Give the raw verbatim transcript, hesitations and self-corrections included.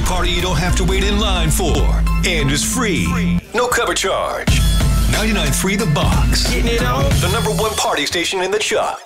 party you don't have to wait in line for. And is free. No cover charge. ninety-nine point three The Box. Getting it on. The number one party station in the Chuck.